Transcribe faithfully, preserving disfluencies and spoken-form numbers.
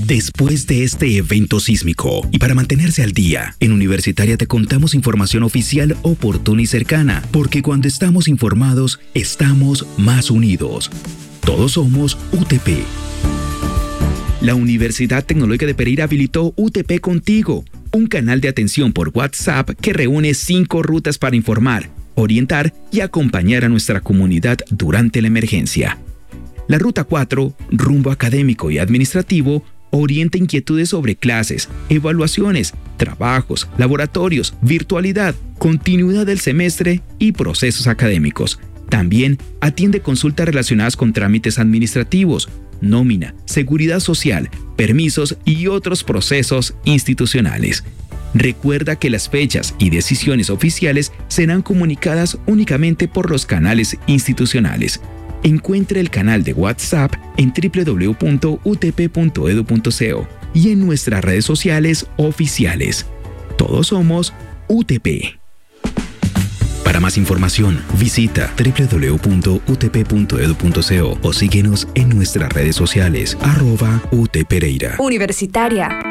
después de este evento sísmico. Y para mantenerse al día, en Universitaria te contamos información oficial, oportuna y cercana, porque cuando estamos informados, estamos más unidos. Todos somos U T P. La Universidad Tecnológica de Pereira habilitó U T P Contigo, un canal de atención por WhatsApp que reúne cinco rutas para informar, orientar y acompañar a nuestra comunidad durante la emergencia. La ruta cuatro, rumbo académico y administrativo, orienta inquietudes sobre clases, evaluaciones, trabajos, laboratorios, virtualidad, continuidad del semestre y procesos académicos. También atiende consultas relacionadas con trámites administrativos, nómina, seguridad social, permisos y otros procesos institucionales. Recuerda que las fechas y decisiones oficiales serán comunicadas únicamente por los canales institucionales. Encuentre el canal de WhatsApp en doble u doble u doble u punto u t p punto e d u punto co y en nuestras redes sociales oficiales. Todos somos U T P. Para más información, visita doble u doble u doble u punto u t p punto e d u punto co o síguenos en nuestras redes sociales, arroba U T Pereira. Universitaria.